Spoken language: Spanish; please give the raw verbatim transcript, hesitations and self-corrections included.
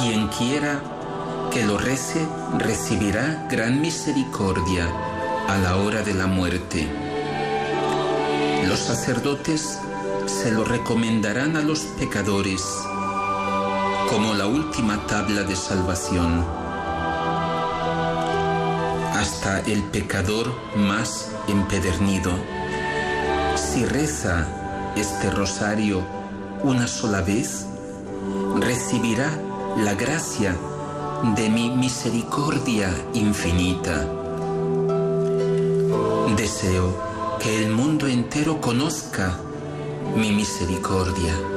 Quien quiera que lo rece recibirá gran misericordia a la hora de la muerte. Los sacerdotes se lo recomendarán a los pecadores como la última tabla de salvación. Hasta el pecador más empedernido, si reza este rosario una sola vez, recibirá la gracia de mi misericordia infinita. Deseo que el mundo entero conozca mi misericordia.